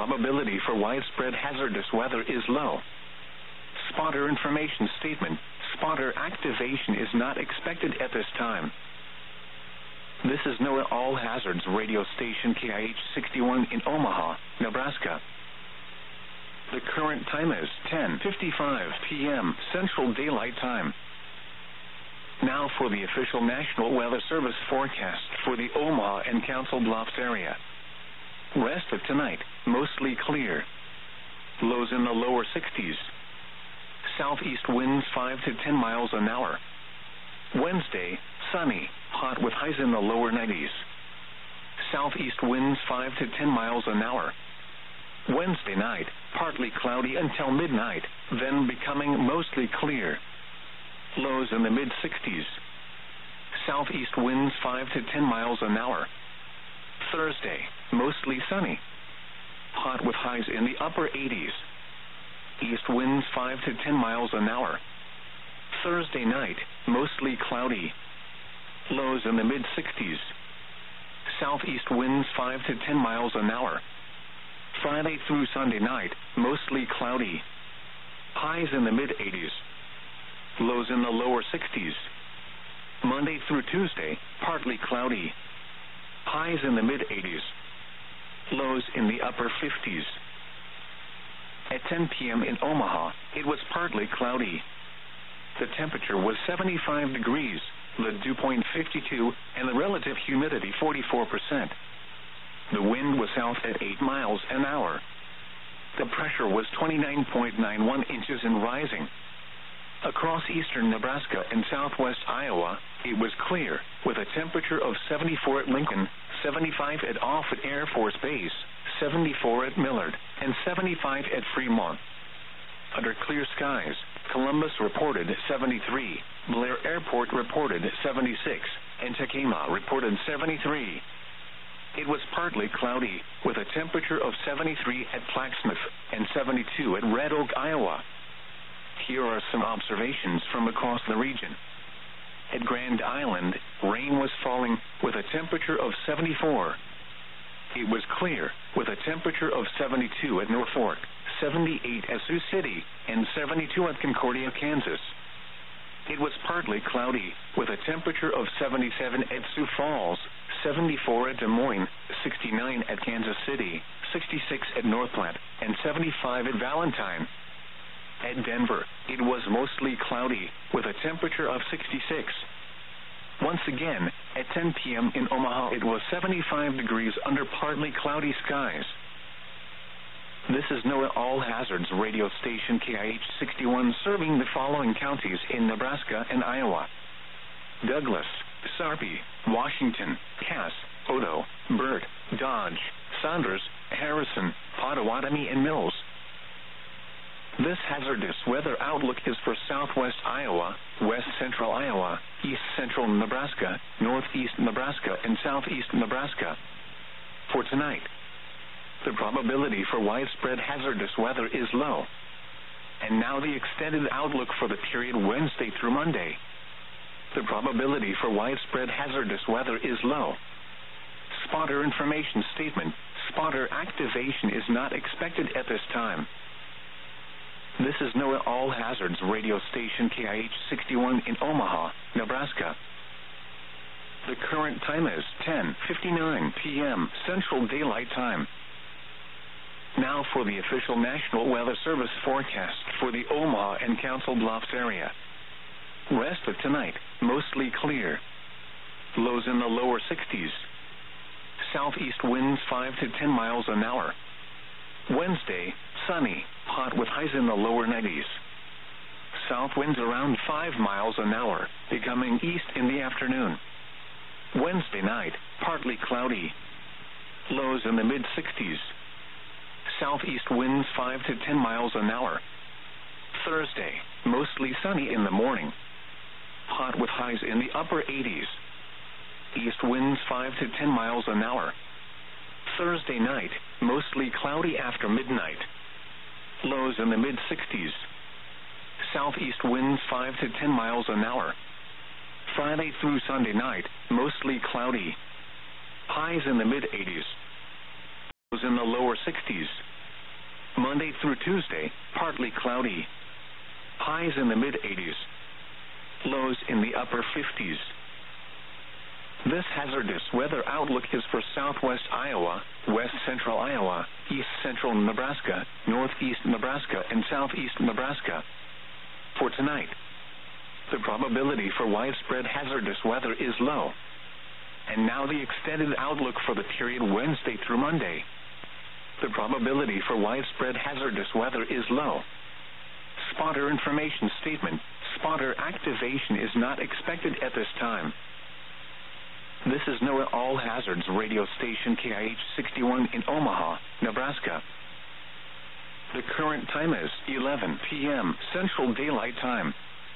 probability for widespread hazardous weather is low. Spotter information statement. Spotter activation is not expected at this time. This is NOAA All Hazards radio station KIH-61 in Omaha, Nebraska. The current time is 10:55 p.m. Central Daylight Time. Now for the official National Weather Service forecast for the Omaha and Council Bluffs area. Rest of tonight, mostly clear. Lows in the lower 60s. Southeast winds 5 to 10 miles an hour. Wednesday, sunny, hot with highs in the lower 90s. Southeast winds 5 to 10 miles an hour. Wednesday night, partly cloudy until midnight, then becoming mostly clear. Lows in the mid-60s. Southeast winds 5 to 10 miles an hour. Thursday, mostly sunny. Hot with highs in the upper 80s. East winds 5 to 10 miles an hour. Thursday night, mostly cloudy. Lows in the mid-60s. Southeast winds 5 to 10 miles an hour. Friday through Sunday night, mostly cloudy. Highs in the mid-80s. Lows in the lower 60s. Monday through Tuesday, partly cloudy. Highs in the mid-80s. Lows in the upper 50s. At 10 p.m. in Omaha, it was partly cloudy. The temperature was 75 degrees, the dew point 52, and the relative humidity 44%. The wind was south at 8 miles an hour. The pressure was 29.91 inches and rising. Across eastern Nebraska and southwest Iowa, it was clear, with a temperature of 74 at Lincoln, 75 at Offutt Air Force Base, 74 at Millard, and 75 at Fremont. Under clear skies, Columbus reported 73, Blair Airport reported 76, and Tekamah reported 73. It was partly cloudy, with a temperature of 73 at Plaquemine and 72 at Red Oak, Iowa. Here are some observations from across the region. At Grand Island, rain was falling with a temperature of 74. It was clear, with a temperature of 72 at Norfolk, 78 at Sioux City, and 72 at Concordia, Kansas. It was partly cloudy, with a temperature of 77 at Sioux Falls, 74 at Des Moines, 69 at Kansas City, 66 at North Platte, and 75 at Valentine. At Denver, it was mostly cloudy, with a temperature of 66. Once again, at 10 p.m. in Omaha, it was 75 degrees under partly cloudy skies. This is NOAA All Hazards radio station KIH-61 serving the following counties in Nebraska and Iowa: Douglas, Sarpy, Washington, Cass, Odo, Burt, Dodge, Saunders, Harrison, Pottawatomie, and Mills. This hazardous weather outlook is for southwest Iowa, west central Iowa, east central Nebraska, northeast Nebraska, and southeast Nebraska. For tonight, the probability for widespread hazardous weather is low. And now the extended outlook for the period Wednesday through Monday. The probability for widespread hazardous weather is low. Spotter information statement. Spotter activation is not expected at this time. This is NOAA All Hazards radio station KIH-61 in Omaha, Nebraska. The current time is 10:59 p.m. Central Daylight Time. Now for the official National Weather Service forecast for the Omaha and Council Bluffs area. Rest of tonight, mostly clear. Lows in the lower 60s. Southeast winds 5 to 10 miles an hour. Wednesday, sunny, hot with highs in the lower 90s. South winds around 5 miles an hour, becoming east in the afternoon. Wednesday night, partly cloudy. Lows in the mid-60s. Southeast winds 5 to 10 miles an hour. Thursday, mostly sunny in the morning. Hot with highs in the upper 80s. East winds 5 to 10 miles an hour. Thursday night, mostly cloudy after midnight. Lows in the mid-60s. Southeast winds 5 to 10 miles an hour. Friday through Sunday night, mostly cloudy. Highs in the mid-80s. Lows in the lower 60s. Monday through Tuesday, partly cloudy. Highs in the mid-80s. Lows in the upper 50s. This hazardous weather outlook is for southwest Iowa, west central Iowa, east central Nebraska, northeast Nebraska, and southeast Nebraska. For tonight, the probability for widespread hazardous weather is low. And now the extended outlook for the period Wednesday through Monday. The probability for widespread hazardous weather is low. Spotter information statement. Spotter activation is not expected at this time. This is NOAA All Hazards radio station KIH 61 in Omaha, Nebraska. The current time is 11 p.m. Central Daylight Time.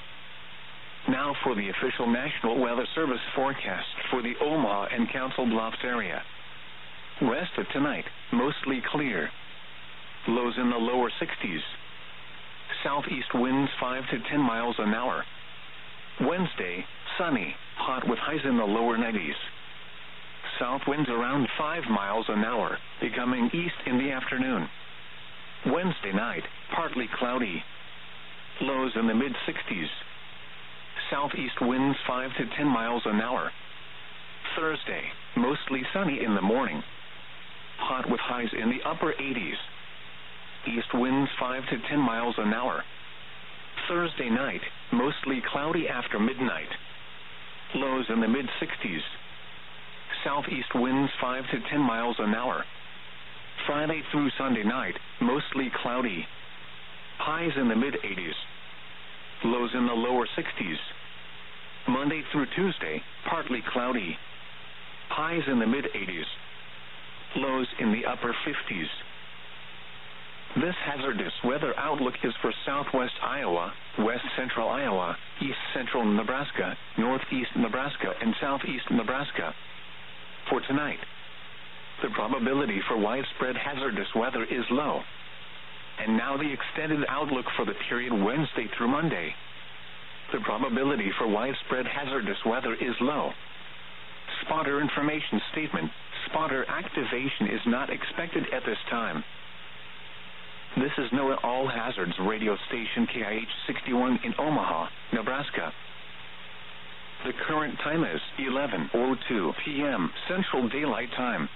Now for the official National Weather Service forecast for the Omaha and Council Bluffs area. Rest of tonight, mostly clear. Lows in the lower 60s. Southeast winds 5 to 10 miles an hour. Wednesday, sunny, hot with highs in the lower 90s. South winds around 5 miles an hour, becoming east in the afternoon. Wednesday night, partly cloudy. Lows in the mid-60s. Southeast winds 5 to 10 miles an hour. Thursday, mostly sunny in the morning. Hot with highs in the upper 80s. East winds 5 to 10 miles an hour. Thursday night, mostly cloudy after midnight. Lows in the mid-60s. Southeast winds 5 to 10 miles an hour. Friday through Sunday night, mostly cloudy. Highs in the mid-80s. Lows in the lower 60s. Monday through Tuesday, partly cloudy. Highs in the mid-80s. Lows in the upper 50s. This hazardous weather outlook is for southwest Iowa, west central Iowa, east central Nebraska, northeast Nebraska, and southeast Nebraska. For tonight, the probability for widespread hazardous weather is low. And now the extended outlook for the period Wednesday through Monday. The probability for widespread hazardous weather is low. Spotter information statement. Spotter activation is not expected at this time. This is NOAA All Hazards radio station KIH 61 in Omaha, Nebraska. The current time is 11:02 p.m. Central Daylight Time.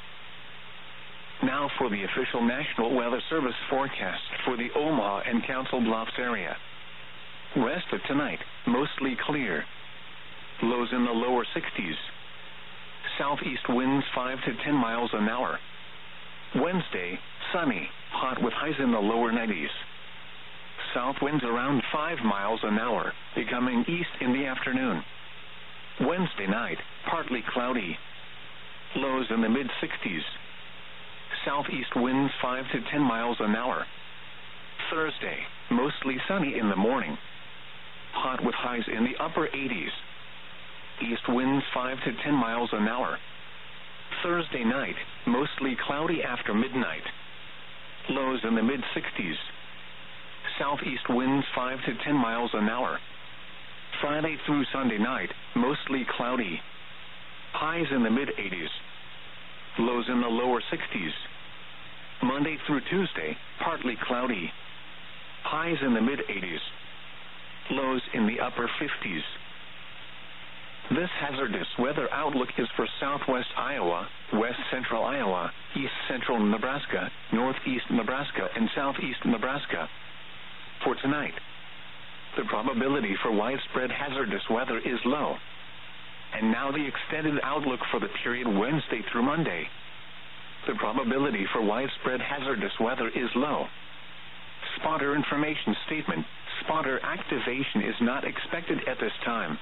Now for the official National Weather Service forecast for the Omaha and Council Bluffs area. Rest of tonight, mostly clear. Lows in the lower 60s. Southeast winds 5 to 10 miles an hour. Wednesday, sunny, hot with highs in the lower 90s. South winds around 5 miles an hour, becoming east in the afternoon. Wednesday night, partly cloudy. Lows in the mid-60s. Southeast winds 5 to 10 miles an hour. Thursday, mostly sunny in the morning. Hot with highs in the upper 80s. East winds 5 to 10 miles an hour. Thursday night, mostly cloudy after midnight. Lows in the mid-60s. Southeast winds 5 to 10 miles an hour. Friday through Sunday night, mostly cloudy. Highs in the mid-80s. Lows in the lower 60s. Monday through Tuesday, partly cloudy. Highs in the mid-80s. Lows in the upper 50s. This hazardous weather outlook is for southwest Iowa, west central Iowa, east central Nebraska, northeast Nebraska, and southeast Nebraska. For tonight, the probability for widespread hazardous weather is low. And now the extended outlook for the period Wednesday through Monday. The probability for widespread hazardous weather is low. Spotter information statement. Spotter activation is not expected at this time.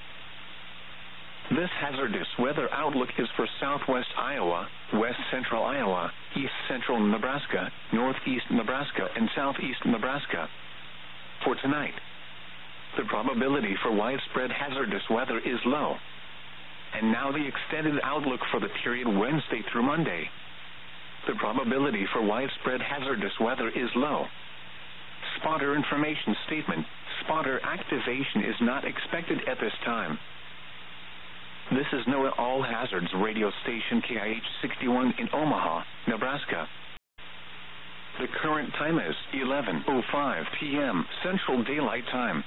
This hazardous weather outlook is for southwest Iowa, west central Iowa, east central Nebraska, northeast Nebraska, and southeast Nebraska. For tonight, the probability for widespread hazardous weather is low. And now the extended outlook for the period Wednesday through Monday. The probability for widespread hazardous weather is low. Spotter information statement. Spotter activation is not expected at this time. This is NOAA All Hazards radio station KIH 61 in Omaha, Nebraska. The current time is 11:05 p.m. Central Daylight Time.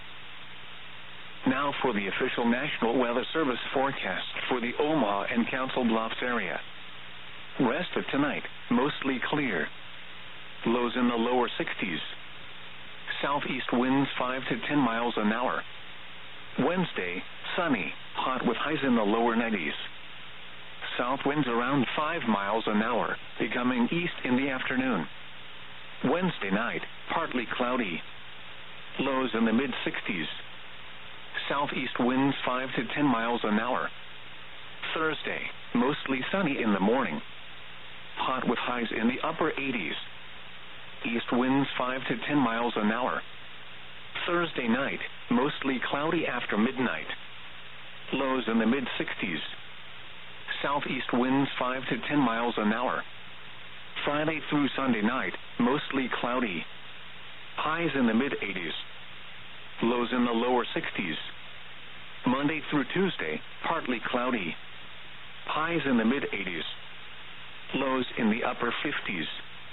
Now for the official National Weather Service forecast for the Omaha and Council Bluffs area. Rest of tonight, mostly clear. Lows in the lower 60s. Southeast winds 5 to 10 miles an hour. Wednesday, sunny, hot with highs in the lower 90s. South winds around 5 miles an hour, becoming east in the afternoon. Wednesday night, partly cloudy. Lows in the mid-60s. Southeast winds 5 to 10 miles an hour. Thursday, mostly sunny in the morning. Hot with highs in the upper 80s. East winds 5 to 10 miles an hour. Thursday night, mostly cloudy after midnight. Lows in the mid-60s. Southeast winds 5 to 10 miles an hour. Friday through Sunday night, mostly cloudy. Highs in the mid-80s. Lows in the lower 60s. Monday through Tuesday, partly cloudy. Highs in the mid-80s. Lows in the upper 50s.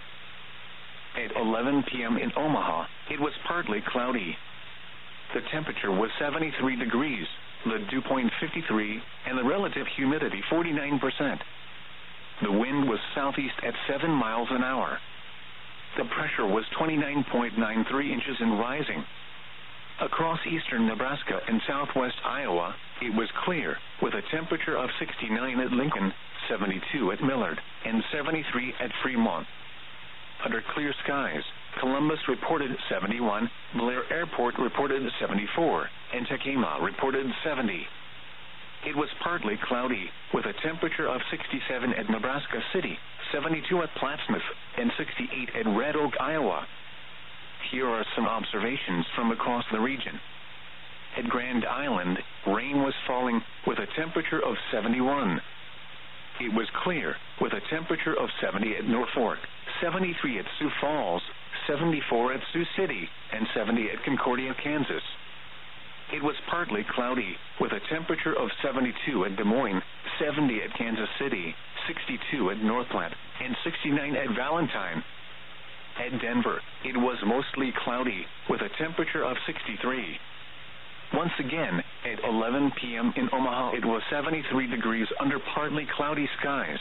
At 11 p.m. in Omaha, it was partly cloudy. The temperature was 73 degrees, the dew point 53, and the relative humidity 49%. The wind was southeast at 7 miles an hour. The pressure was 29.93 inches and rising. Across eastern Nebraska and southwest Iowa, it was clear, with a temperature of 69 at Lincoln, 72 at Millard, and 73 at Fremont. Under clear skies, Columbus reported 71, Blair Airport reported 74, and Tekamah reported 70. It was partly cloudy, with a temperature of 67 at Nebraska City, 72 at Plattsmouth, and 68 at Red Oak, Iowa. Here are some observations from across the region. At Grand Island, rain was falling, with a temperature of 71. It was clear, with a temperature of 70 at Norfolk, 73 at Sioux Falls, 74 at Sioux City, and 70 at Concordia, Kansas. It was partly cloudy, with a temperature of 72 at Des Moines, 70 at Kansas City, 62 at North Platte, and 69 at Valentine. At Denver, it was mostly cloudy, with a temperature of 63. Once again, at 11 p.m. in Omaha, it was 73 degrees under partly cloudy skies.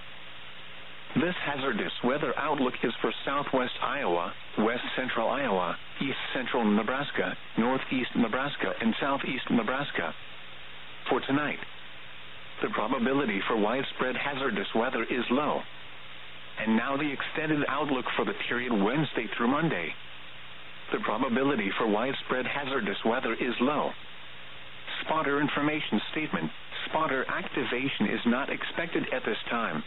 This hazardous weather outlook is for southwest Iowa, west central Iowa, east central Nebraska, northeast Nebraska, and southeast Nebraska. For tonight, the probability for widespread hazardous weather is low. And now the extended outlook for the period Wednesday through Monday. The probability for widespread hazardous weather is low. Spotter information statement. Spotter activation is not expected at this time.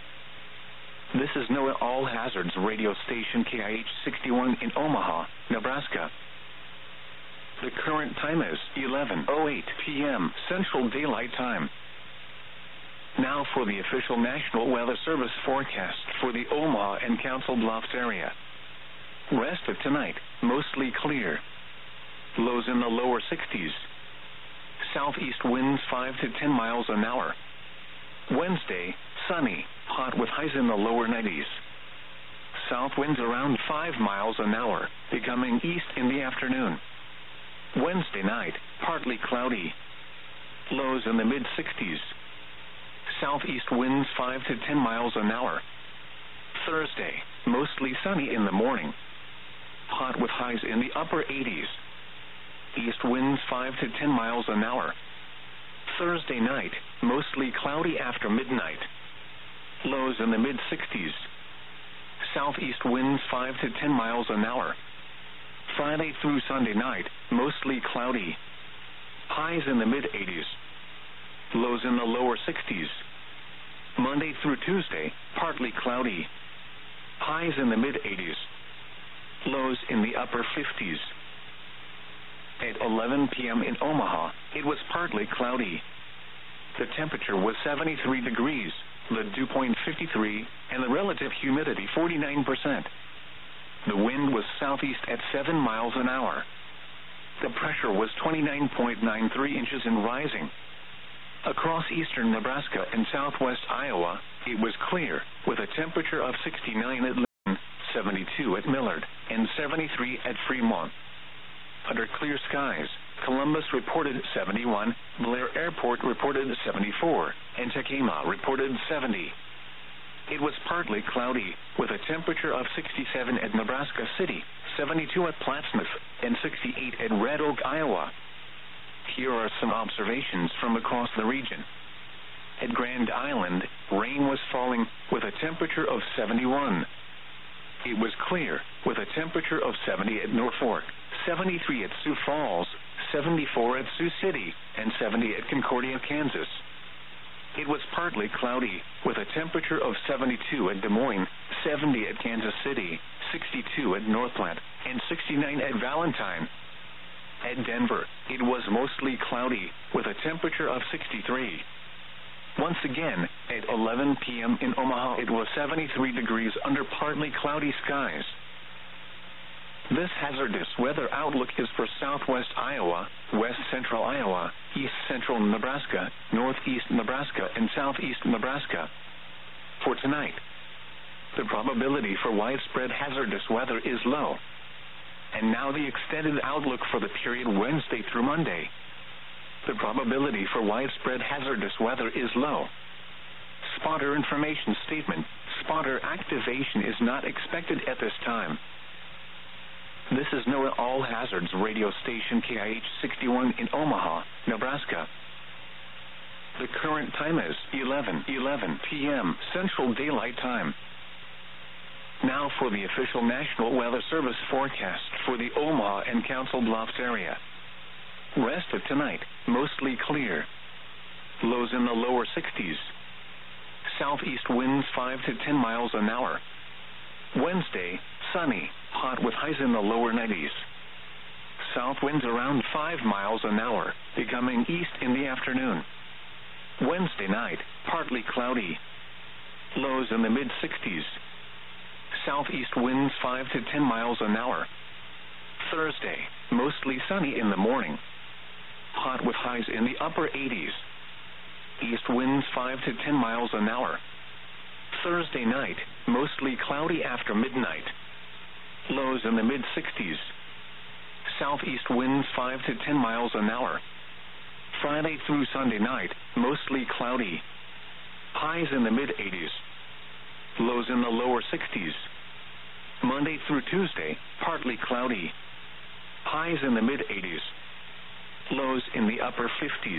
This is NOAA All Hazards radio station KIH 61 in Omaha, Nebraska. The current time is 11:08 p.m. Central Daylight Time. Now for the official National Weather Service forecast for the Omaha and Council Bluffs area. Rest of tonight, mostly clear. Lows in the lower 60s. Southeast winds 5 to 10 miles an hour. Wednesday, sunny, hot with highs in the lower 90s. South winds around 5 miles an hour, becoming east in the afternoon. Wednesday night, partly cloudy. Lows in the mid-60s. Southeast winds 5 to 10 miles an hour. Thursday, mostly sunny in the morning. Hot with highs in the upper 80s. East winds 5 to 10 miles an hour. Thursday night, mostly cloudy after midnight. Lows in the mid-60s. Southeast winds 5 to 10 miles an hour. Friday through Sunday night, mostly cloudy. Highs in the mid-80s. Lows in the lower 60s. Monday through Tuesday, partly cloudy. Highs in the mid-80s. Lows in the upper 50s. At 11 p.m. in Omaha, it was partly cloudy. The temperature was 73 degrees, the dew point 53, and the relative humidity 49%. The wind was southeast at 7 miles an hour. The pressure was 29.93 inches and rising. Across eastern Nebraska and southwest Iowa, it was clear, with a temperature of 69 at Lincoln, 72 72 at Millard, and 73 at Fremont. Under clear skies, Columbus reported 71, Blair Airport reported 74, and Tacoma reported 70. It was partly cloudy, with a temperature of 67 at Nebraska City, 72 at Plattsmouth, and 68 at Red Oak, Iowa. Here are some observations from across the region. At Grand Island, rain was falling, with a temperature of 71. It was clear, with a temperature of 70 at Norfolk, 73 at Sioux Falls, 74 at Sioux City, and 70 at Concordia, Kansas. It was partly cloudy, with a temperature of 72 at Des Moines, 70 at Kansas City, 62 at North Platte, and 69 at Valentine. At Denver, it was mostly cloudy, with a temperature of 63. Once again, at 11 p.m. in Omaha, it was 73 degrees under partly cloudy skies. This hazardous weather outlook is for southwest Iowa, west central Iowa, east central Nebraska, northeast Nebraska, and southeast Nebraska. For tonight, the probability for widespread hazardous weather is low. And now the extended outlook for the period Wednesday through Monday. The probability for widespread hazardous weather is low. Spotter information statement: spotter activation is not expected at this time. This is NOAA All Hazards radio station KIH 61 in Omaha, Nebraska. The current time is 11:11 p.m. Central Daylight Time. Now for the official National Weather Service forecast for the Omaha and Council Bluffs area. Rest of tonight, mostly clear. Lows in the lower 60s. Southeast winds 5 to 10 miles an hour. Wednesday, sunny, hot with highs in the lower 90s. South winds around 5 miles an hour, becoming east in the afternoon. Wednesday night, partly cloudy. Lows in the mid-60s. Southeast winds 5 to 10 miles an hour. Thursday, mostly sunny in the morning. Hot with highs in the upper 80s. East winds 5 to 10 miles an hour. Thursday night, mostly cloudy after midnight. Lows in the mid-60s. Southeast winds 5 to 10 miles an hour. Friday through Sunday night, mostly cloudy. Highs in the mid-80s. Lows in the lower 60s. Monday through Tuesday, partly cloudy. Highs in the mid-80s. Lows in the upper 50s.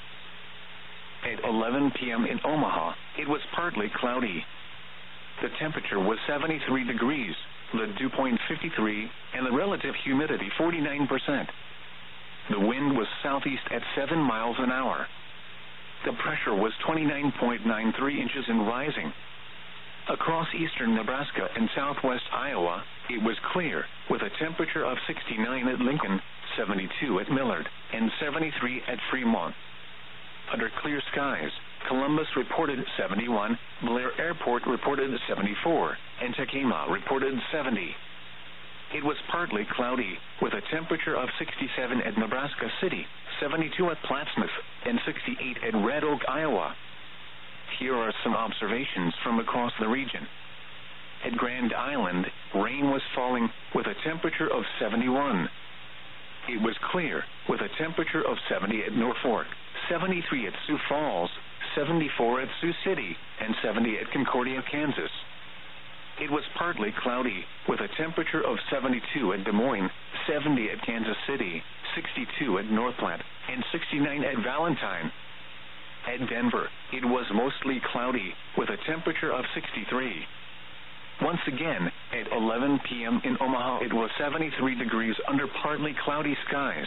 At 11 p.m. in Omaha, it was partly cloudy. The temperature was 73 degrees, the dew point 53, and the relative humidity 49%. The wind was southeast at 7 miles an hour. The pressure was 29.93 inches and rising. Across eastern Nebraska and southwest Iowa, it was clear, with a temperature of 69 at Lincoln, 72 at Millard, and 73 at Fremont. Under clear skies, Columbus reported 71, Blair Airport reported 74, and Tacoma reported 70. It was partly cloudy, with a temperature of 67 at Nebraska City, 72 at Plattsmouth, and 68 at Red Oak, Iowa. Here are some observations from across the region. At Grand Island, rain was falling, with a temperature of 71. It was clear, with a temperature of 70 at Norfolk, 73 at Sioux Falls, 74 at Sioux City, and 70 at Concordia, Kansas. It was partly cloudy, with a temperature of 72 at Des Moines, 70 at Kansas City, 62 at North Platte, and 69 at Valentine. At Denver, it was mostly cloudy, with a temperature of 63. Once again, at 11 p.m. in Omaha, it was 73 degrees under partly cloudy skies.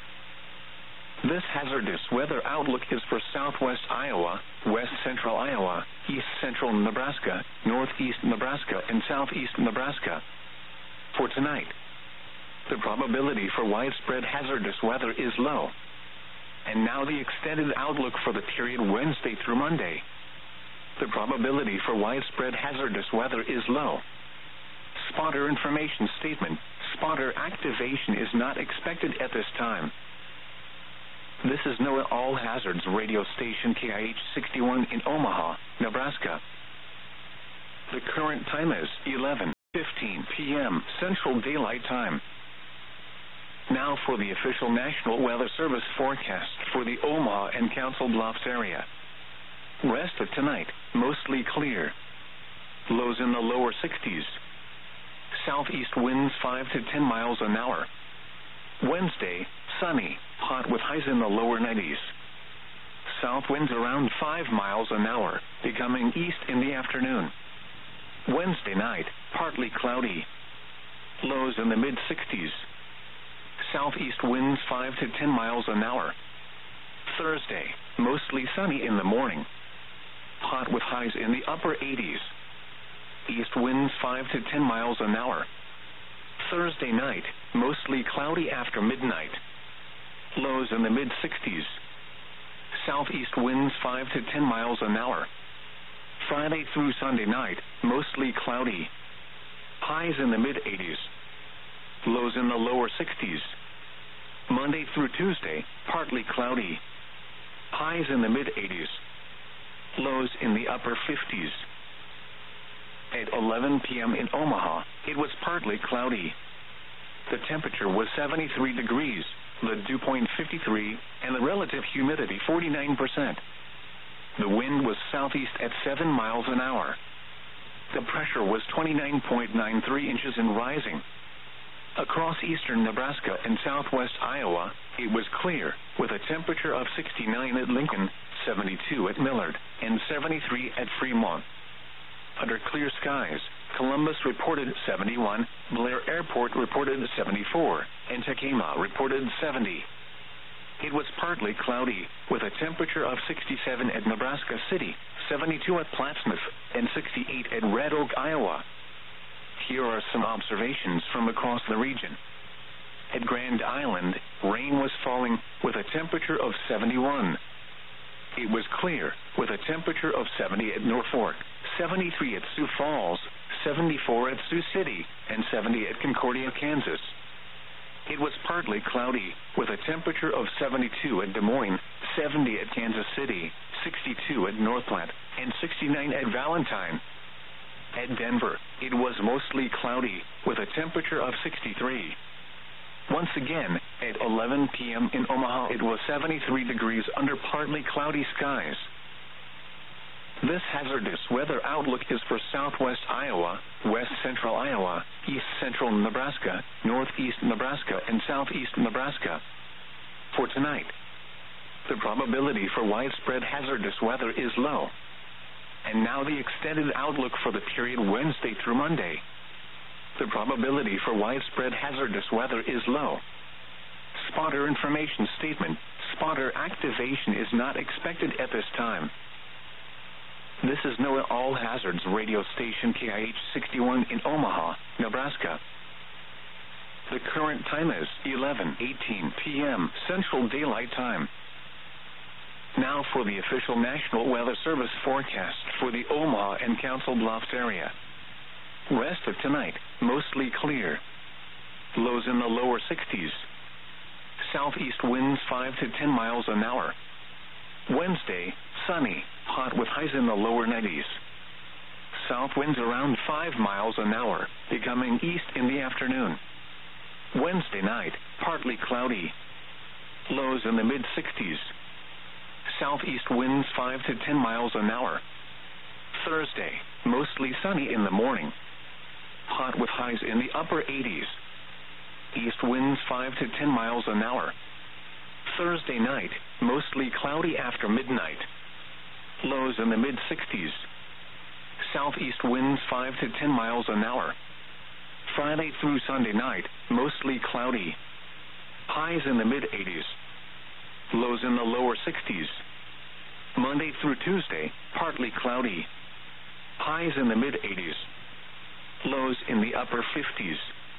This hazardous weather outlook is for southwest Iowa, west central Iowa, east central Nebraska, northeast Nebraska, and southeast Nebraska. For tonight, the probability for widespread hazardous weather is low. And now the extended outlook for the period Wednesday through Monday. The probability for widespread hazardous weather is low. Spotter information statement: spotter activation is not expected at this time. This is NOAA All Hazards radio station KIH 61 in Omaha, Nebraska. The current time is 11:15 p.m. p.m. Central Daylight Time. Now for the official National Weather Service forecast for the Omaha and Council Bluffs area. Rest of tonight, mostly clear. Lows in the lower 60s. Southeast winds 5 to 10 miles an hour. Wednesday, sunny, hot with highs in the lower 90s. South winds around 5 miles an hour, becoming east in the afternoon. Wednesday night, partly cloudy. Lows in the mid-60s. Southeast winds 5 to 10 miles an hour. Thursday, mostly sunny in the morning. Hot with highs in the upper 80s. East winds 5 to 10 miles an hour. Thursday night, mostly cloudy after midnight. Lows in the mid-60s. Southeast winds 5 to 10 miles an hour. Friday through Sunday night, mostly cloudy. Highs in the mid-80s. Lows in the lower 60s. Monday through Tuesday, partly cloudy. Highs in the mid-80s. Lows in the upper 50s. At 11 p.m. in Omaha, it was partly cloudy. The temperature was 73 degrees, the dew point 53, and the relative humidity 49%. The wind was southeast at 7 miles an hour. The pressure was 29.93 inches and rising. Across eastern Nebraska and southwest Iowa, it was clear, with a temperature of 69 at Lincoln, 72 at Millard, and 73 at Fremont. Under clear skies, Columbus reported 71, Blair Airport reported 74, and Tekamah reported 70. It was partly cloudy, with a temperature of 67 at Nebraska City, 72 at Plattsmouth, and 68 at Red Oak, Iowa. Here are some observations from across the region. At Grand Island, rain was falling with a temperature of 71. It was clear, with a temperature of 70 at Norfolk, 73 at Sioux Falls, 74 at Sioux City, and 70 at Concordia, Kansas. It was partly cloudy, with a temperature of 72 at Des Moines, 70 at Kansas City, 62 at North Platte, and 69 at Valentine. At Denver, it was mostly cloudy, with a temperature of 63. Once again, at 11 p.m. in Omaha, it was 73 degrees under partly cloudy skies. This hazardous weather outlook is for southwest Iowa, west central Iowa, east central Nebraska, northeast Nebraska, and southeast Nebraska. For tonight, the probability for widespread hazardous weather is low. And now the extended outlook for the period Wednesday through Monday. The probability for widespread hazardous weather is low. Spotter information statement. Spotter activation is not expected at this time. This is NOAA All Hazards radio station KIH 61 in Omaha, Nebraska. The current time is 11:18 p.m. Central Daylight Time. Now for the official National Weather Service forecast for the Omaha and Council Bluffs area. Rest of tonight, mostly clear. Lows in the lower 60s. Southeast winds 5 to 10 miles an hour. Wednesday, sunny, hot with highs in the lower 90s. South winds around 5 miles an hour, becoming east in the afternoon. Wednesday night, partly cloudy. Lows in the mid-60s. Southeast winds 5 to 10 miles an hour. Thursday, mostly sunny in the morning. Hot with highs in the upper 80s. East winds 5 to 10 miles an hour. Thursday night, mostly cloudy after midnight. Lows in the mid-60s. Southeast winds 5 to 10 miles an hour. Friday through Sunday night, mostly cloudy. Highs in the mid-80s. Lows in the lower 60s. Monday through Tuesday, partly cloudy. Highs in the mid-80s. Lows in the upper 50s.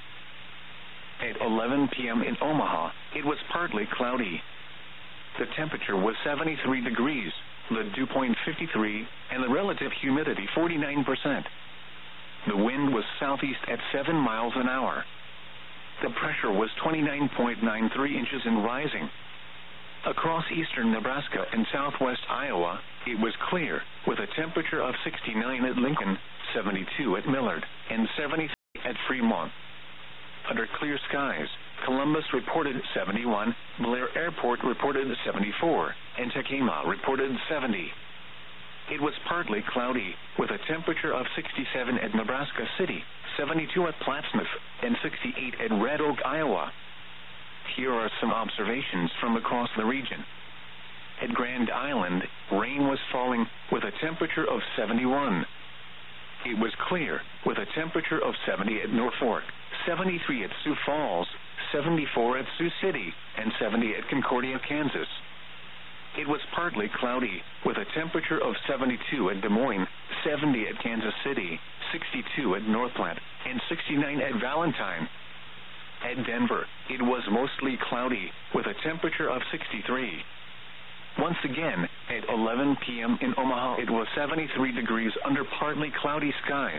At 11 p.m. in Omaha, it was partly cloudy. The temperature was 73 degrees, the dew point 53, and the relative humidity 49%. The wind was southeast at 7 miles an hour. The pressure was 29.93 inches and rising. Across eastern Nebraska and southwest Iowa, it was clear, with a temperature of 69 at Lincoln, 72 at Millard, and 73 at Fremont. Under clear skies, Columbus reported 71, Blair Airport reported 74, and Tacoma reported 70. It was partly cloudy, with a temperature of 67 at Nebraska City, 72 at Plattsmouth, and 68 at Red Oak, Iowa. Here are some observations from across the region. At Grand Island, rain was falling, with a temperature of 71. It was clear, with a temperature of 70 at Norfolk, 73 at Sioux Falls, 74 at Sioux City, and 70 at Concordia, Kansas. It was partly cloudy, with a temperature of 72 at Des Moines, 70 at Kansas City, 62 at North Platte, and 69 at Valentine. At Denver, it was mostly cloudy, with a temperature of 63. Once again, at 11 p.m. in Omaha, it was 73 degrees under partly cloudy skies.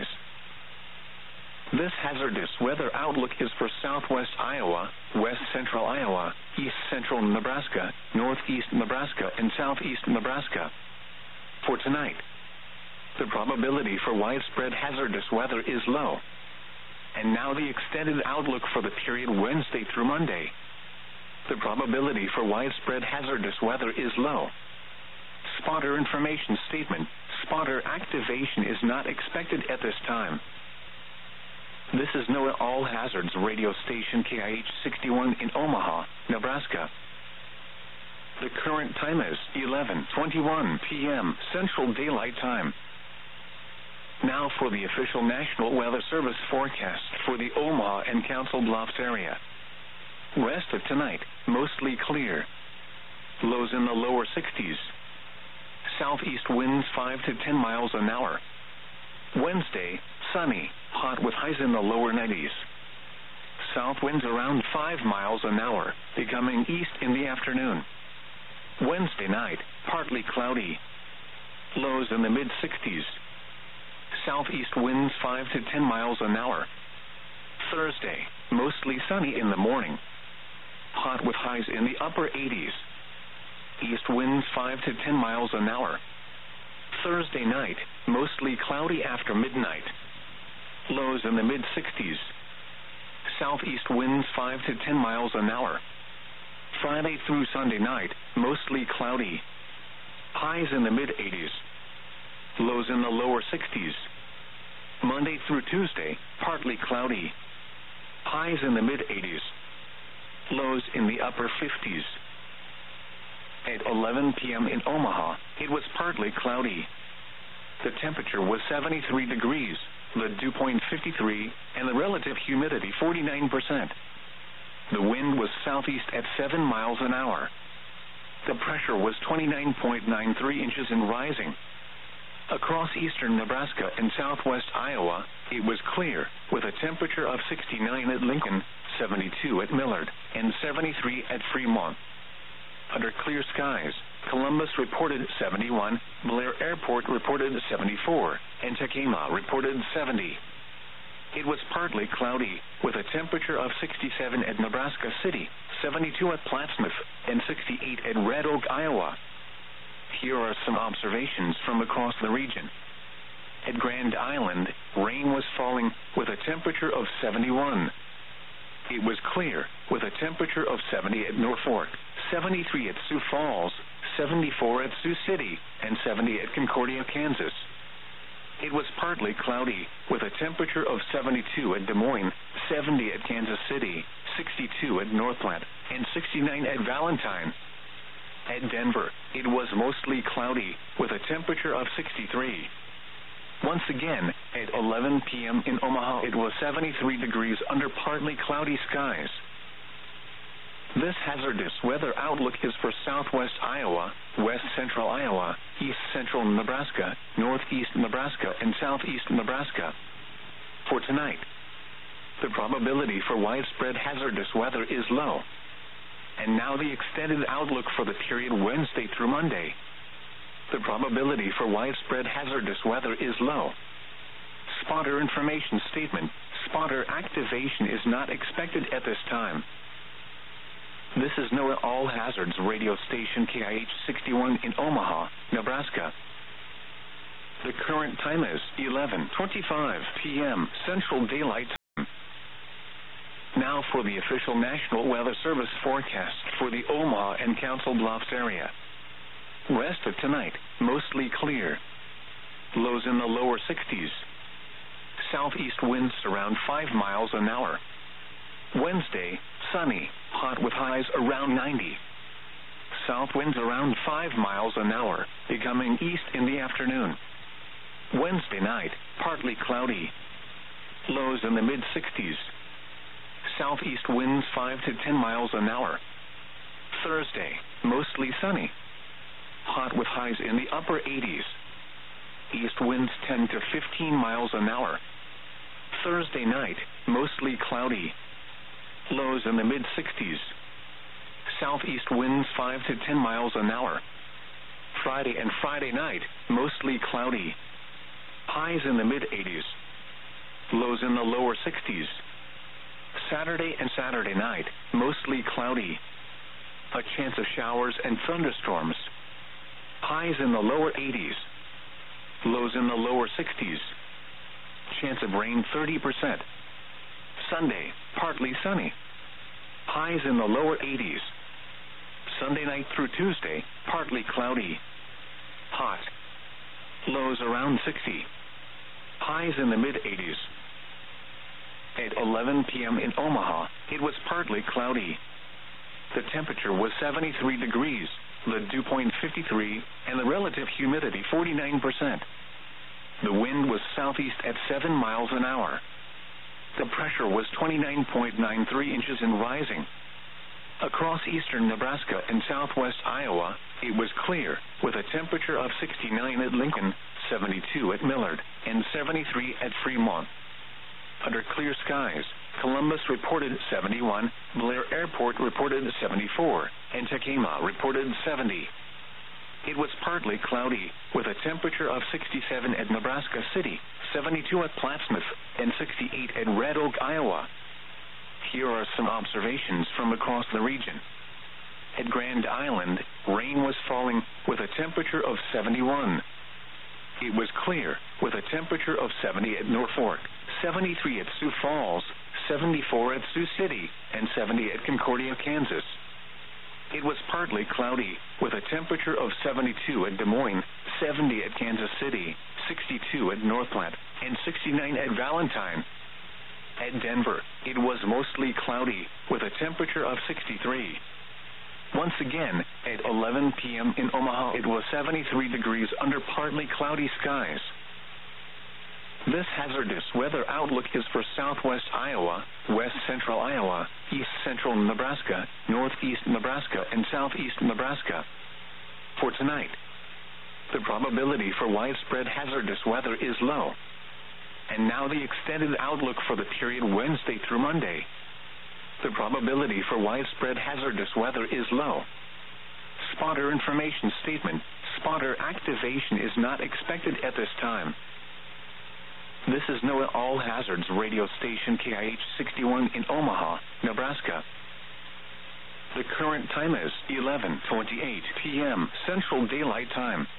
This hazardous weather outlook is for southwest Iowa, west central Iowa, east central Nebraska, northeast Nebraska, and southeast Nebraska. For tonight, the probability for widespread hazardous weather is low. And now the extended outlook for the period Wednesday through Monday. The probability for widespread hazardous weather is low. Spotter information statement: spotter activation is not expected at this time. This is NOAA All Hazards radio station KIH 61 in Omaha, Nebraska. The current time is 11:21 p.m. Central Daylight Time. Now for the official National Weather Service forecast for the Omaha and Council Bluffs area. Rest of tonight, mostly clear. Lows in the lower 60s. Southeast winds 5 to 10 miles an hour. Wednesday, sunny, hot with highs in the lower 90s. South winds around 5 miles an hour, becoming east in the afternoon. Wednesday night, partly cloudy. Lows in the mid-60s. Southeast winds 5 to 10 miles an hour. Thursday, mostly sunny in the morning. Hot with highs in the upper 80s. East winds 5 to 10 miles an hour. Thursday night, mostly cloudy after midnight. Lows in the mid-60s. Southeast winds 5 to 10 miles an hour. Friday through Sunday night, mostly cloudy. Highs in the mid-80s. Lows in the lower 60s. Monday through Tuesday, partly cloudy. Highs in the mid-80s. Lows in the upper 50s. At 11 p.m. in Omaha, it was partly cloudy. The temperature was 73 degrees, the dew point 53, and the relative humidity 49%. The wind was southeast at 7 miles an hour. The pressure was 29.93 inches and rising. Across eastern Nebraska and southwest Iowa, it was clear, with a temperature of 69 at Lincoln, 72 at Millard, and 73 at Fremont. Under clear skies, Columbus reported 71, Blair Airport reported 74, and Tacoma reported 70. It was partly cloudy, with a temperature of 67 at Nebraska City, 72 at Plattsmouth, and 68 at Red Oak, Iowa. Here are some observations from across the region. At Grand Island, rain was falling, with a temperature of 71. It was clear, with a temperature of 70 at Norfolk, 73 at Sioux Falls, 74 at Sioux City, and 70 at Concordia, Kansas. It was partly cloudy, with a temperature of 72 at Des Moines, 70 at Kansas City, 62 at North Platte, and 69 at Valentine. At Denver, it was mostly cloudy, with a temperature of 63. Once again, at 11 p.m. in Omaha, it was 73 degrees under partly cloudy skies. This hazardous weather outlook is for southwest Iowa, west central Iowa, east central Nebraska, northeast Nebraska, and southeast Nebraska. For tonight, the probability for widespread hazardous weather is low. And now the extended outlook for the period Wednesday through Monday. The probability for widespread hazardous weather is low. Spotter information statement: spotter activation is not expected at this time. This is NOAA All Hazards radio station KIH 61 in Omaha, Nebraska. The current time is 11:25 p.m. Central Daylight Time. Now for the official National Weather Service forecast for the Omaha and Council Bluffs area. Rest of tonight, mostly clear. Lows in the lower 60s. Southeast winds around 5 miles an hour. Wednesday, sunny, hot with highs around 90. South winds around 5 miles an hour, becoming east in the afternoon. Wednesday night, partly cloudy. Lows in the mid-60s. Southeast winds 5 to 10 miles an hour. Thursday, mostly sunny. Hot with highs in the upper 80s. East winds 10 to 15 miles an hour. Thursday night, mostly cloudy. Lows in the mid-60s. Southeast winds 5 to 10 miles an hour. Friday and Friday night, mostly cloudy. Highs in the mid-80s. Lows in the lower 60s. Saturday and Saturday night, mostly cloudy. A chance of showers and thunderstorms. Highs in the lower 80s. Lows in the lower 60s. Chance of rain 30%. Sunday, partly sunny. Highs in the lower 80s. Sunday night through Tuesday, partly cloudy. Hot. Lows around 60. Highs in the mid-80s. At 11 p.m. in Omaha, it was partly cloudy. The temperature was 73 degrees, the dew point 53, and the relative humidity 49%. The wind was southeast at 7 miles an hour. The pressure was 29.93 inches and rising. Across eastern Nebraska and southwest Iowa, it was clear, with a temperature of 69 at Lincoln, 72 at Millard, and 73 at Fremont. Under clear skies, Columbus reported 71, Blair Airport reported 74, and Tekamah reported 70. It was partly cloudy, with a temperature of 67 at Nebraska City, 72 at Plattsmouth, and 68 at Red Oak, Iowa. Here are some observations from across the region. At Grand Island, rain was falling with a temperature of 71. It was clear, with a temperature of 70 at Norfolk, 73 at Sioux Falls, 74 at Sioux City, and 70 at Concordia, Kansas. It was partly cloudy, with a temperature of 72 at Des Moines, 70 at Kansas City, 62 at North Platte, and 69 at Valentine. At Denver, it was mostly cloudy, with a temperature of 63. Once again, at 11 p.m. in Omaha, it was 73 degrees under partly cloudy skies. This hazardous weather outlook is for southwest Iowa, west central Iowa, east central Nebraska, northeast Nebraska, and southeast Nebraska. For tonight, the probability for widespread hazardous weather is low. And now the extended outlook for the period Wednesday through Monday. The probability for widespread hazardous weather is low. Spotter information statement. Spotter activation is not expected at this time. This is NOAA All Hazards radio station KIH 61 in Omaha, Nebraska. The current time is 11:28 p.m. Central Daylight Time.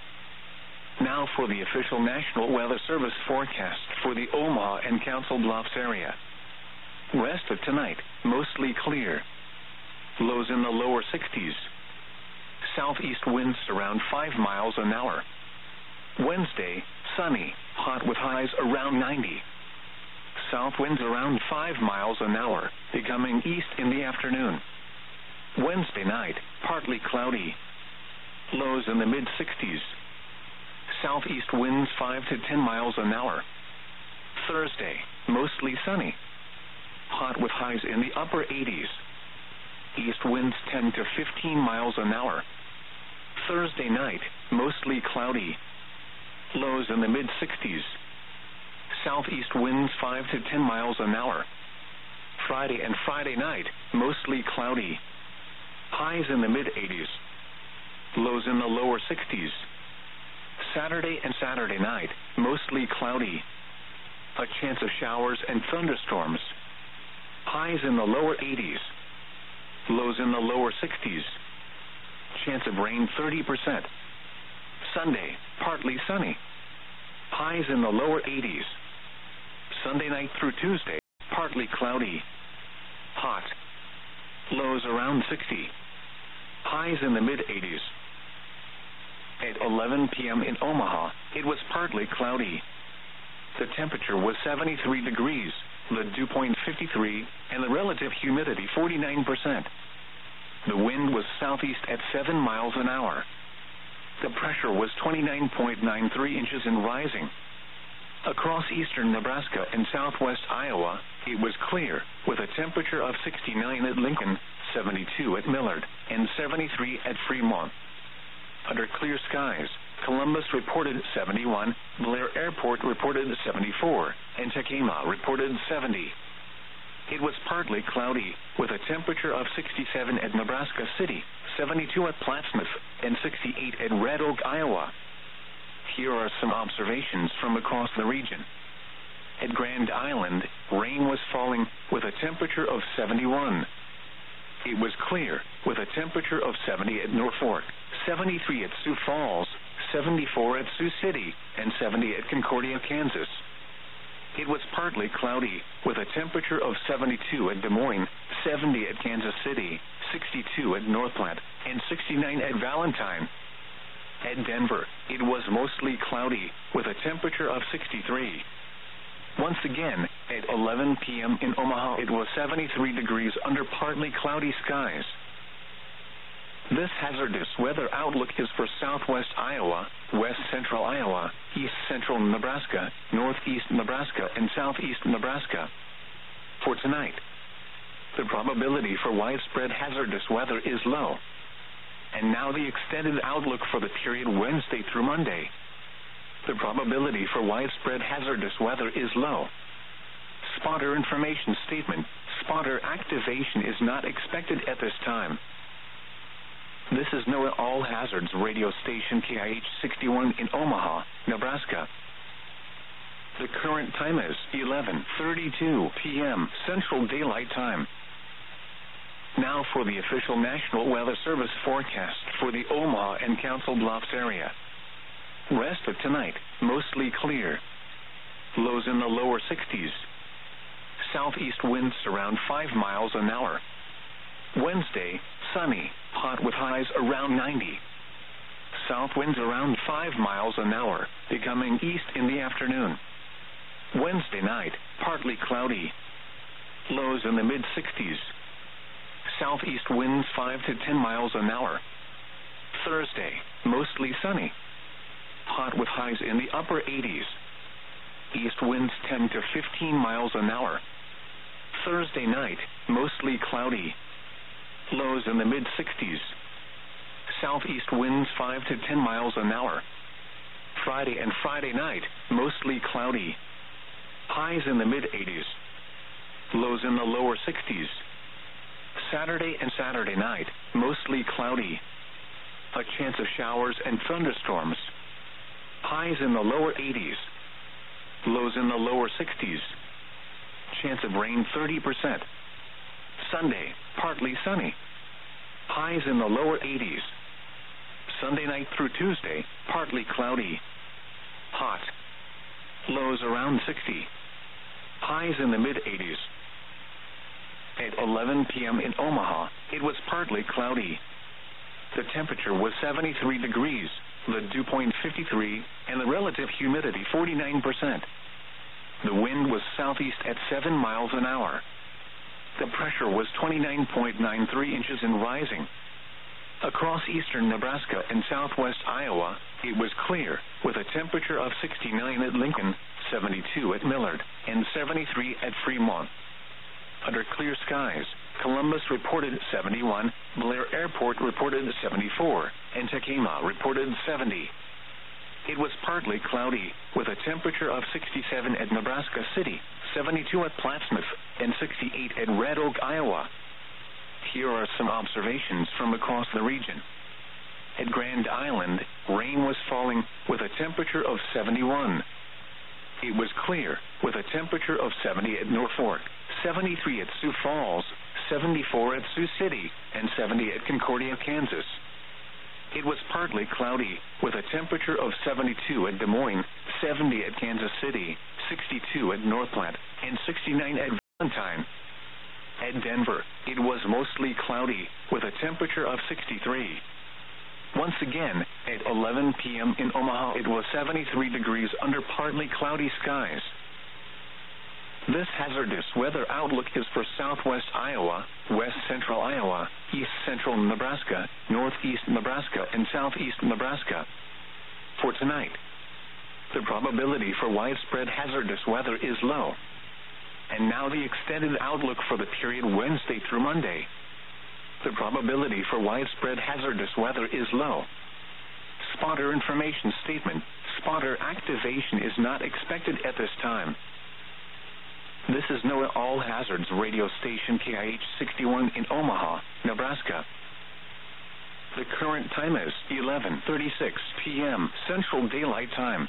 Now for the official National Weather Service forecast for the Omaha and Council Bluffs area. Rest of tonight, mostly clear. Lows in the lower 60s. Southeast winds around 5 miles an hour. Wednesday, sunny, hot with highs around 90. South winds around 5 miles an hour, becoming east in the afternoon. Wednesday night, partly cloudy. Lows in the mid-60s. Southeast winds 5 to 10 miles an hour. Thursday, mostly sunny. Hot with highs in the upper 80s. East winds 10 to 15 miles an hour. Thursday night, mostly cloudy. Lows in the mid-60s. Southeast winds 5 to 10 miles an hour. Friday and Friday night, mostly cloudy. Highs in the mid-80s. Lows in the lower 60s. Saturday and Saturday night, mostly cloudy. A chance of showers and thunderstorms. Highs in the lower 80s. Lows in the lower 60s. Chance of rain 30%. Sunday, partly sunny. Highs in the lower 80s. Sunday night through Tuesday, partly cloudy. hot. Lows around 60. Highs in the mid-80s. At 11 p.m. in Omaha, it was partly cloudy. The temperature was 73 degrees, the dew point 53, and the relative humidity 49%. The wind was southeast at 7 miles an hour. The pressure was 29.93 inches and rising. Across eastern Nebraska and southwest Iowa, it was clear, with a temperature of 69 at Lincoln, 72 at Millard, and 73 at Fremont. Under clear skies, Columbus reported 71, Blair Airport reported 74, and Tekamah reported 70. It was partly cloudy, with a temperature of 67 at Nebraska City, 72 at Plattsmouth, and 68 at Red Oak, Iowa. Here are some observations from across the region. At Grand Island, rain was falling, with a temperature of 71. It was clear, with a temperature of 70 at Norfolk, 73 at Sioux Falls, 74 at Sioux City, and 70 at Concordia, Kansas. It was partly cloudy, with a temperature of 72 at Des Moines, 70 at Kansas City, 62 at North Platte, and 69 at Valentine. At Denver, it was mostly cloudy, with a temperature of 63. Once again, at 11 p.m. in Omaha, it was 73 degrees under partly cloudy skies. This hazardous weather outlook is for southwest Iowa, west central Iowa, east central Nebraska, northeast Nebraska, and southeast Nebraska. For tonight, the probability for widespread hazardous weather is low. And now the extended outlook for the period Wednesday through Monday. The probability for widespread hazardous weather is low. Spotter information statement. Spotter activation is not expected at this time. This is NOAA All Hazards radio station KIH 61 in Omaha, Nebraska. The current time is 11:32 p.m. Central Daylight Time. Now for the official National Weather Service forecast for the Omaha and Council Bluffs area. Rest of tonight, mostly clear. Lows in the lower 60s. Southeast winds around 5 miles an hour. Wednesday, sunny, hot with highs around 90. South winds around 5 miles an hour, becoming east in the afternoon. Wednesday night, partly cloudy. Lows in the mid-60s. Southeast winds 5 to 10 miles an hour. Thursday, mostly sunny. Hot with highs in the upper 80s. East winds 10 to 15 miles an hour. Thursday night, mostly cloudy. Lows in the mid-60s. Southeast winds 5 to 10 miles an hour. Friday and Friday night, mostly cloudy. Highs in the mid-80s. Lows in the lower 60s. Saturday and Saturday night, mostly cloudy. A chance of showers and thunderstorms. Highs in the lower 80s. Lows in the lower 60s. Chance of rain 30%. Sunday, partly sunny. Highs in the lower 80s. Sunday night through Tuesday, partly cloudy. Hot. Lows around 60. Highs in the mid-80s. At 11 p.m. in Omaha, it was partly cloudy. The temperature was 73 degrees, the dew point 53, and the relative humidity 49%. The wind was southeast at 7 miles an hour. The pressure was 29.93 inches and rising. Across eastern Nebraska and southwest Iowa, it was clear, with a temperature of 69 at Lincoln, 72 at Millard, and 73 at Fremont. Under clear skies, Columbus reported 71, Blair Airport reported 74, and Tekamah reported 70. It was partly cloudy, with a temperature of 67 at Nebraska City, 72 at Plattsmouth, and 68 at Red Oak, Iowa. Here are some observations from across the region. At Grand Island, rain was falling, with a temperature of 71. It was clear, with a temperature of 70 at Norfolk, 73 at Sioux Falls, 74 at Sioux City, and 70 at Concordia, Kansas. It was partly cloudy, with a temperature of 72 at Des Moines, 70 at Kansas City, 62 at North Platte, and 69 at Valentine. At Denver, it was mostly cloudy, with a temperature of 63. Once again, at 11 p.m. in Omaha, it was 73 degrees under partly cloudy skies. This hazardous weather outlook is for southwest Iowa, west central Iowa, east central Nebraska, northeast Nebraska, and southeast Nebraska. For tonight, the probability for widespread hazardous weather is low. And now the extended outlook for the period Wednesday through Monday. The probability for widespread hazardous weather is low. Spotter information statement: spotter activation is not expected at this time. This is NOAA All Hazards radio station KIH 61 in Omaha, Nebraska. The current time is 11:36 p.m. Central Daylight Time.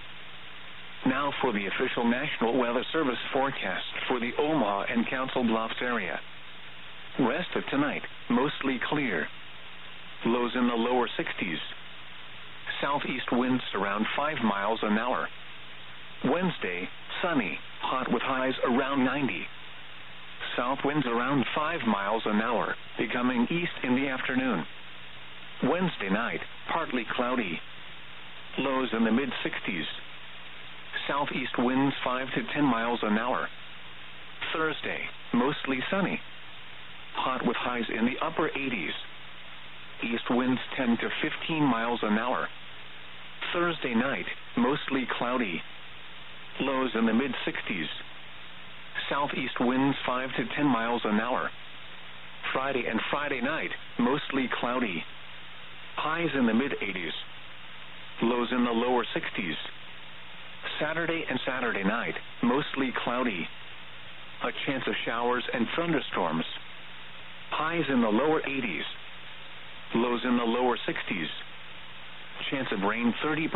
Now for the official National Weather Service forecast for the Omaha and Council Bluffs area. Rest of tonight, mostly clear. Lows in the lower 60s. Southeast winds around 5 miles an hour. Wednesday, sunny, hot with highs around 90. South winds around 5 miles an hour, becoming east in the afternoon. Wednesday night, partly cloudy. Lows in the mid-60s. Southeast winds 5 to 10 miles an hour. Thursday, mostly sunny. Hot with highs in the upper 80s. East winds 10 to 15 miles an hour. Thursday night, mostly cloudy. Lows in the mid-60s. Southeast winds 5 to 10 miles an hour. Friday and Friday night, mostly cloudy. Highs in the mid-80s. Lows in the lower 60s. Saturday and Saturday night, mostly cloudy. A chance of showers and thunderstorms. Highs in the lower 80s. Lows in the lower 60s. Chance of rain 30%.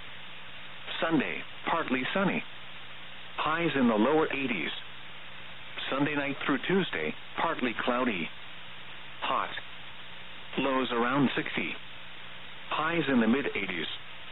Sunday, partly sunny. Highs in the lower 80s. Sunday night through Tuesday, partly cloudy. Hot. Lows around 60. Highs in the mid-80s.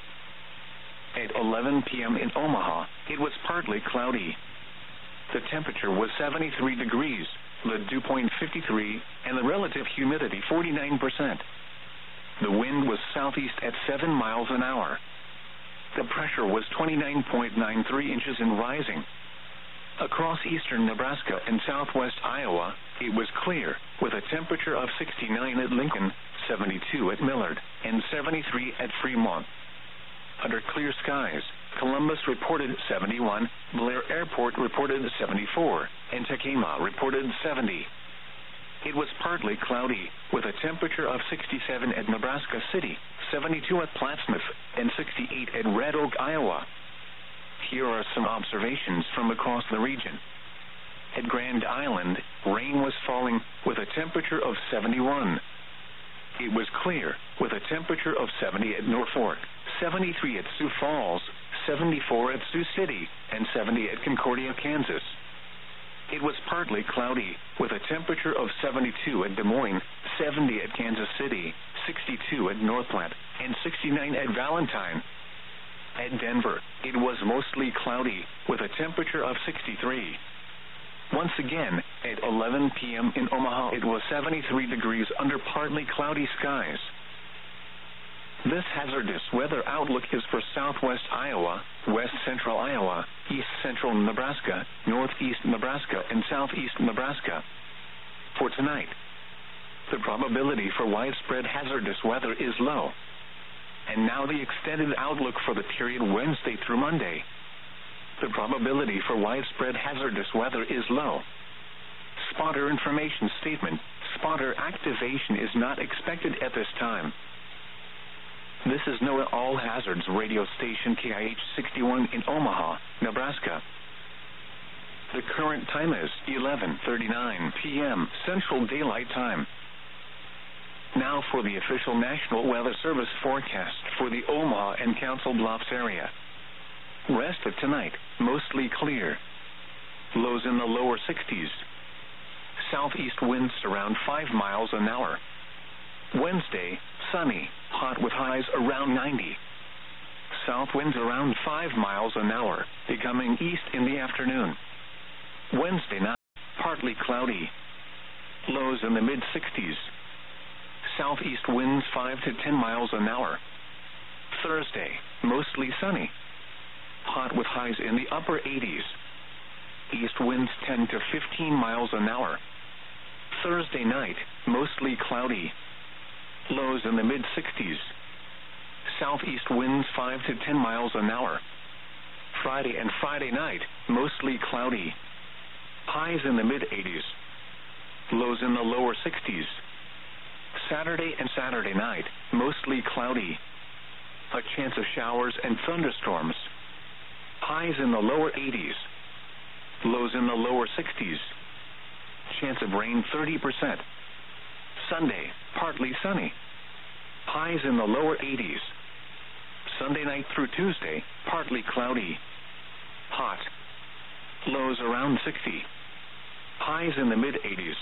At 11 p.m. in Omaha, it was partly cloudy. The temperature was 73 degrees, the dew point 53, and the relative humidity 49%. The wind was southeast at 7 miles an hour. The pressure was 29.93 inches and rising. Across eastern Nebraska and southwest Iowa, it was clear, with a temperature of 69 at Lincoln, 72 at Millard, and 73 at Fremont. Under clear skies, Columbus reported 71, Blair Airport reported 74, and Tacoma reported 70. It was partly cloudy, with a temperature of 67 at Nebraska City, 72 at Plattsmouth, and 68 at Red Oak, Iowa. Here are some observations from across the region. At Grand Island, rain was falling, with a temperature of 71. It was clear, with a temperature of 70 at Norfolk, 73 at Sioux Falls, 74 at Sioux City, and 70 at Concordia, Kansas. It was partly cloudy, with a temperature of 72 at Des Moines, 70 at Kansas City, 62 at North Platte, and 69 at Valentine. At Denver, it was mostly cloudy, with a temperature of 63. Once again, at 11 p.m. in Omaha, it was 73 degrees under partly cloudy skies. This hazardous weather outlook is for southwest Iowa, west central Iowa, east central Nebraska, northeast Nebraska, and southeast Nebraska. For tonight, the probability for widespread hazardous weather is low. And now the extended outlook for the period Wednesday through Monday. The probability for widespread hazardous weather is low. Spotter information statement: spotter activation is not expected at this time. This is NOAA All Hazards radio station KIH 61 in Omaha, Nebraska. The current time is 11:39 p.m. Central Daylight Time. Now for the official National Weather Service forecast for the Omaha and Council Bluffs area. Rest of tonight, mostly clear. Lows in the lower 60s. Southeast winds around 5 miles an hour. Wednesday, sunny, hot with highs around 90. South winds around 5 miles an hour, becoming east in the afternoon. Wednesday night, partly cloudy. Lows in the mid-60s. Southeast winds 5 to 10 miles an hour. Thursday, mostly sunny. Hot with highs in the upper 80s. East winds 10 to 15 miles an hour. Thursday night, mostly cloudy. Lows in the mid-60s. Southeast winds 5 to 10 miles an hour. Friday and Friday night, mostly cloudy. Highs in the mid-80s. Lows in the lower 60s. Saturday and Saturday night, mostly cloudy. A chance of showers and thunderstorms. Highs in the lower 80s. Lows in the lower 60s. Chance of rain 30%. Sunday, partly sunny. Highs in the lower 80s. Sunday night through Tuesday, partly cloudy. Hot. Lows around 60. Highs in the mid-80s.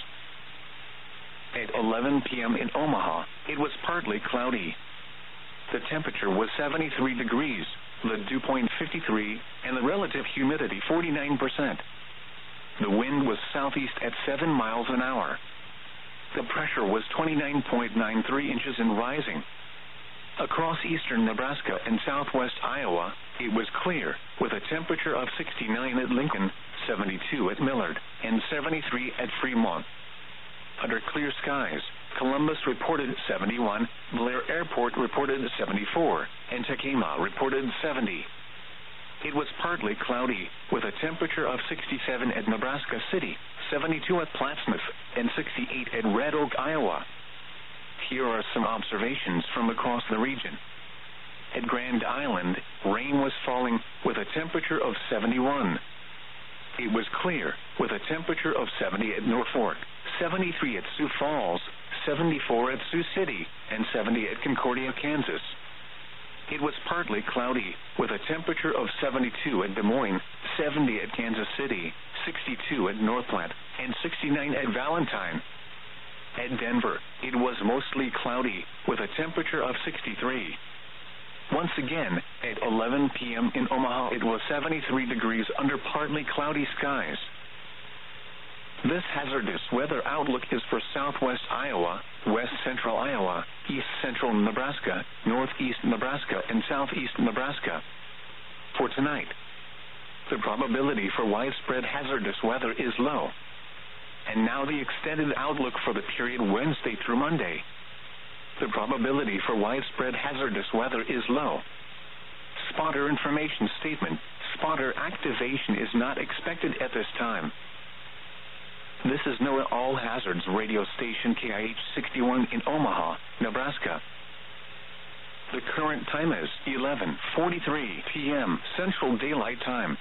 At 11 p.m. in Omaha, it was partly cloudy. The temperature was 73 degrees, the dew point 53, and the relative humidity 49%. The wind was southeast at 7 miles an hour. The pressure was 29.93 inches and rising. Across eastern Nebraska and southwest Iowa, it was clear, with a temperature of 69 at Lincoln, 72 at Millard, and 73 at Fremont. Under clear skies, Columbus reported 71, Blair Airport reported 74, and Tekamah reported 70. It was partly cloudy, with a temperature of 67 at Nebraska City, 72 at Plattsmouth, and 68 at Red Oak, Iowa. Here are some observations from across the region. At Grand Island, rain was falling with a temperature of 71. It was clear, with a temperature of 70 at Norfolk, 73 at Sioux Falls, 74 at Sioux City, and 70 at Concordia, Kansas. It was partly cloudy, with a temperature of 72 at Des Moines, 70 at Kansas City, 62 at North Platte, and 69 at Valentine. At Denver, it was mostly cloudy, with a temperature of 63. Once again, at 11 p.m. in Omaha, it was 73 degrees under partly cloudy skies. This hazardous weather outlook is for southwest Iowa, west central Iowa, east central Nebraska, northeast Nebraska, and southeast Nebraska. For tonight, the probability for widespread hazardous weather is low. And now the extended outlook for the period Wednesday through Monday. The probability for widespread hazardous weather is low. Spotter information statement. Spotter activation is not expected at this time. This is NOAA All Hazards radio station KIH 61 in Omaha, Nebraska. The current time is 11:43 p.m. Central Daylight Time.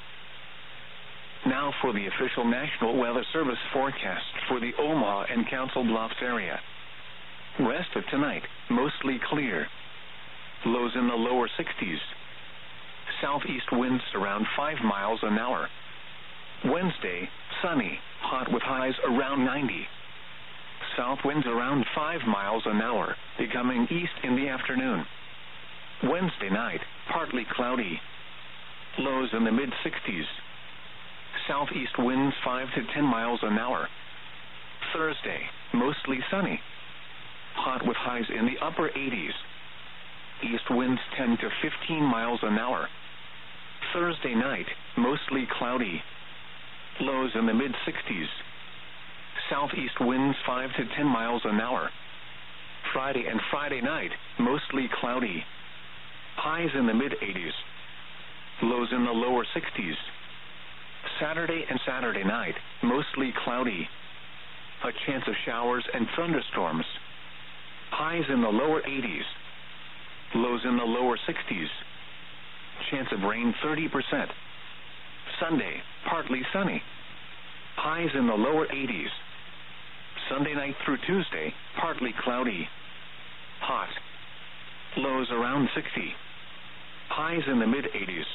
Now for the official National Weather Service forecast for the Omaha and Council Bluffs area. Rest of tonight, mostly clear. Lows in the lower 60s. Southeast winds around 5 miles an hour. Wednesday, sunny, hot with highs around 90. South winds around 5 miles an hour, becoming east in the afternoon. Wednesday night, partly cloudy. Lows in the mid-60s. Southeast winds 5 to 10 miles an hour. Thursday, mostly sunny. Hot with highs in the upper 80s. East winds 10 to 15 miles an hour. Thursday night, mostly cloudy. Lows in the mid-60s. Southeast winds 5 to 10 miles an hour. Friday and Friday night, mostly cloudy. Highs in the mid-80s. Lows in the lower 60s. Saturday and Saturday night, mostly cloudy. A chance of showers and thunderstorms. Highs in the lower 80s. Lows in the lower 60s. Chance of rain 30%. Sunday, partly sunny. Highs in the lower 80s. Sunday night through Tuesday, partly cloudy. Hot. Lows around 60. Highs in the mid-80s.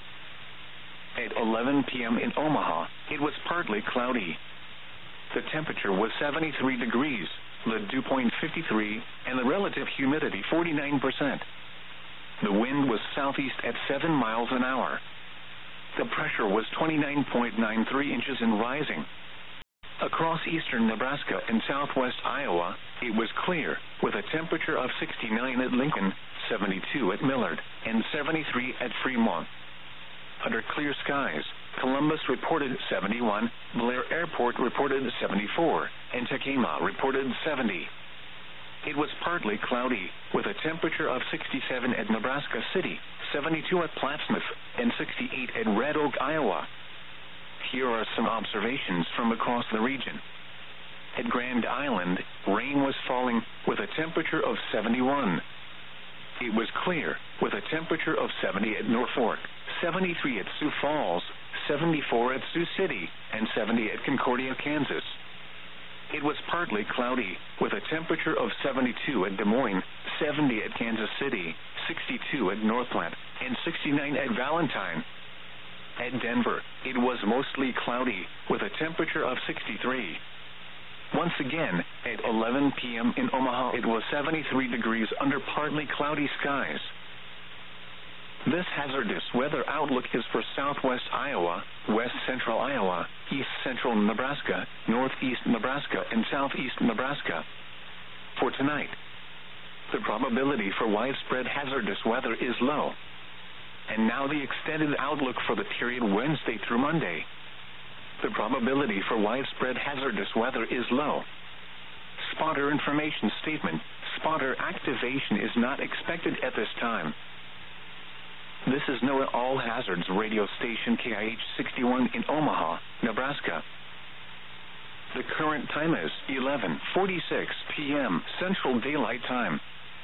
At 11 p.m. in Omaha, it was partly cloudy. The temperature was 73 degrees, the dew point 53, and the relative humidity 49%. The wind was southeast at 7 miles an hour. The pressure was 29.93 inches and rising. Across eastern Nebraska and southwest Iowa, it was clear, with a temperature of 69 at Lincoln, 72 at Millard, and 73 at Fremont. Under clear skies, Columbus reported 71, Blair Airport reported 74, and Tekamah reported 70. It was partly cloudy, with a temperature of 67 at Nebraska City, 72 at Plattsmouth, and 68 at Red Oak, Iowa. Here are some observations from across the region. At Grand Island, rain was falling, with a temperature of 71. It was clear, with a temperature of 70 at Norfolk, 73 at Sioux Falls, 74 at Sioux City, and 70 at Concordia, Kansas. It was partly cloudy, with a temperature of 72 at Des Moines, 70 at Kansas City, 62 at North Platte, and 69 at Valentine. At Denver, it was mostly cloudy, with a temperature of 63. Once again, at 11 p.m. in Omaha, it was 73 degrees under partly cloudy skies. This hazardous weather outlook is for southwest Iowa, west central Iowa, east central Nebraska, northeast Nebraska, and southeast Nebraska. For tonight, the probability for widespread hazardous weather is low. And now the extended outlook for the period Wednesday through Monday. The probability for widespread hazardous weather is low. Spotter information statement: spotter activation is not expected at this time. This is NOAA All Hazards radio station KIH 61 in Omaha, Nebraska. The current time is 11:46 p.m. Central Daylight Time.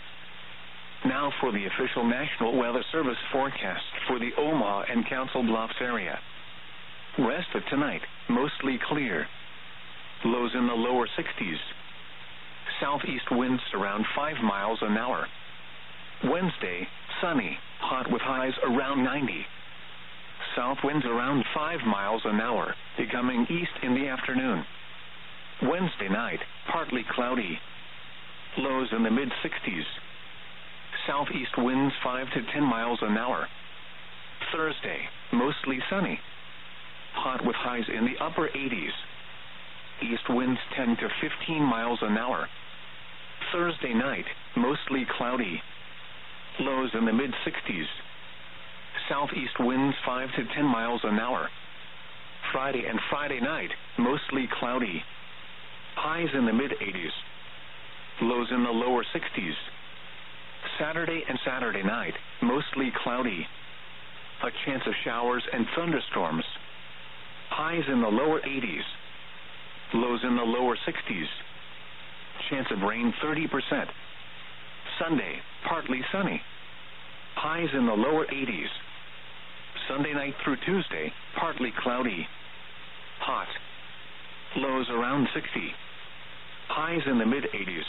Now for the official National Weather Service forecast for the Omaha and Council Bluffs area. Rest of tonight, mostly clear. Lows in the lower 60s. Southeast winds around 5 miles an hour. Wednesday, sunny, hot with highs around 90. South winds around 5 miles an hour, becoming east in the afternoon. Wednesday night, partly cloudy. Lows in the mid-60s. Southeast winds 5 to 10 miles an hour. Thursday, mostly sunny. Hot with highs in the upper 80s. East winds 10 to 15 miles an hour. Thursday night, mostly cloudy. Lows in the mid-60s. Southeast winds 5 to 10 miles an hour. Friday and Friday night, mostly cloudy. Highs in the mid-80s. Lows in the lower 60s. Saturday and Saturday night, mostly cloudy. A chance of showers and thunderstorms. Highs in the lower 80s. Lows in the lower 60s. Chance of rain 30%. Sunday, partly sunny. Highs in the lower 80s. Sunday night through Tuesday, partly cloudy. Hot. Lows around 60. Highs in the mid-80s.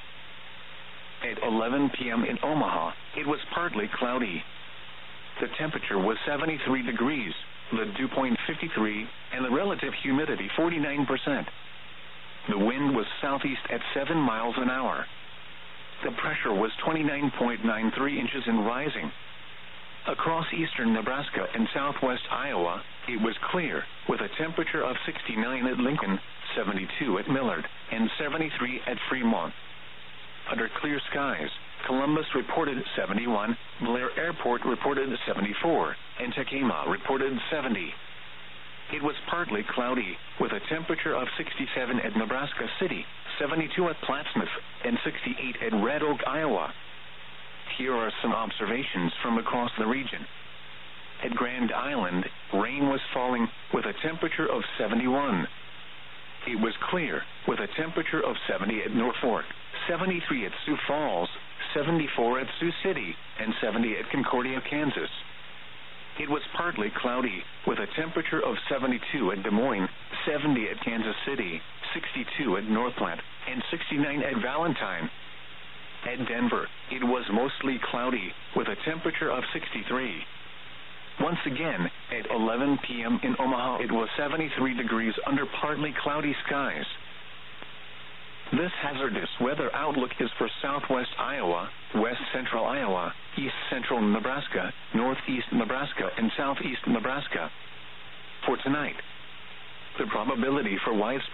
At 11 p.m. in Omaha, it was partly cloudy. The temperature was 73 degrees, the dew point 53, and the relative humidity 49%. The wind was southeast at 7 miles an hour. The pressure was 29.93 inches and rising. Across eastern Nebraska and southwest Iowa, it was clear, with a temperature of 69 at Lincoln, 72 at Millard, and 73 at Fremont. Under clear skies, Columbus reported 71, Blair Airport reported 74, and Tekamah reported 70. It was partly cloudy, with a temperature of 67 at Nebraska City, 72 at Plattsmouth, and 68 at Red Oak, Iowa. Here are some observations from across the region. At Grand Island, rain was falling, with a temperature of 71. It was clear, with a temperature of 70 at Norfolk, 73 at Sioux Falls, 74 at Sioux City, and 70 at Concordia, Kansas. It was partly cloudy, with a temperature of 72 at Des Moines, 70 at Kansas City, 62 at North Platte, and 69 at Valentine. At Denver, it was mostly cloudy, with a temperature of 63. Once again, at 11 p.m. in Omaha, it was 73 degrees under partly cloudy skies. This hazardous weather outlook is for southwest Iowa, west central Iowa, east central Nebraska, northeast Nebraska, and southeast Nebraska. For tonight, the probability for widespread